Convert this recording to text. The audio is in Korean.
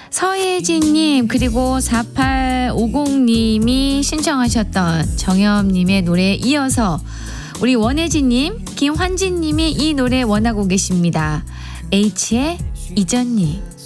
서예진님 그리고 4850님이 신청하셨던 정엽님의 노래에 이어서 우리 원혜진님, 김환진님이 이 노래 원하고 계십니다. H의 이전님.